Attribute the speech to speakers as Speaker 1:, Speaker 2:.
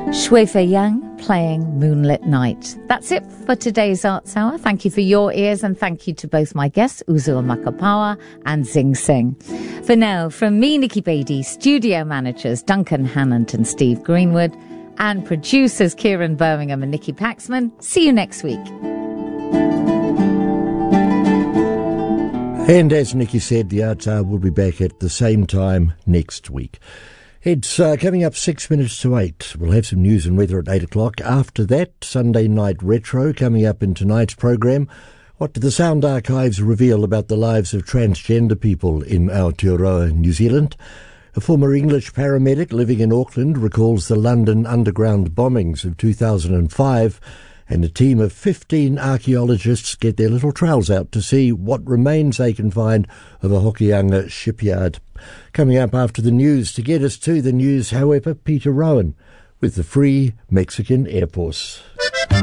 Speaker 1: Shui Fei Yang playing Moonlit Night. That's it for today's Arts Hour. Thank you for your ears and thank you to both my guests, Uzua Makapawa and Zing Singh. For now, from me, Nikki Beattie, studio managers Duncan Hannant and Steve Greenwood, and producers Kieran Birmingham and Nikki Paxman, see you next week.
Speaker 2: And as Nikki said, the Arts Hour will be back at the same time next week. It's coming up 6 minutes to 8. We'll have some news and weather at 8 o'clock. After that, Sunday Night Retro coming up in tonight's programme. What do the sound archives reveal about the lives of transgender people in Aotearoa, New Zealand? A former English paramedic living in Auckland recalls the London Underground bombings of 2005, and a team of 15 archaeologists get their little trowels out to see what remains they can find of a Hokianga shipyard. Coming up after the news, to get us to the news, however, Peter Rowan with the Free Mexican Air Force.